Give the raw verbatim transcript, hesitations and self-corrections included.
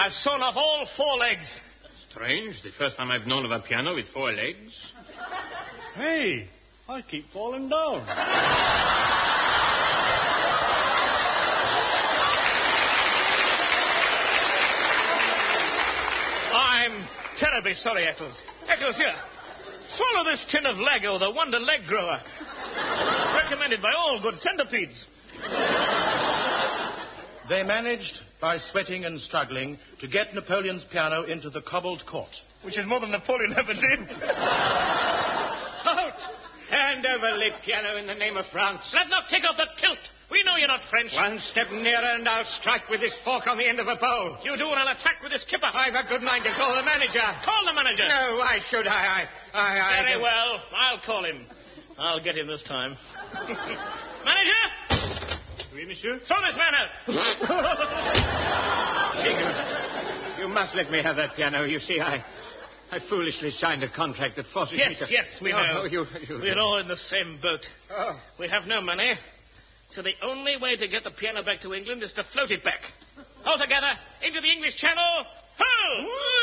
I've sawn off all four legs. Strange. The first time I've known of a piano with four legs. Hey, I keep falling down. I'm terribly sorry, Eccles. Eccles, here. Swallow this tin of Lego, the Wonder Leg Grower. Recommended by all good centipedes. They managed, by sweating and struggling, to get Napoleon's piano into the cobbled court. Which is more than Napoleon ever did. Halt! Hand over, late piano, in the name of France. Let's not take off that kilt. We know you're not French. One step nearer and I'll strike with this fork on the end of a bowl. You do and I'll attack with this kipper. I've a good mind to call the manager. Call the manager. No, why should I? I, I, I Very don't... well. I'll call him. I'll get him this time. Manager! Oui, monsieur? Throw this man out. You, you must let me have that piano. You see, I... I foolishly signed a contract that forces Yes, me to... yes, we no, know. No, you, you... We're all in the same boat. Oh. We have no money, so the only way to get the piano back to England is to float it back. All together, into the English Channel. Ho!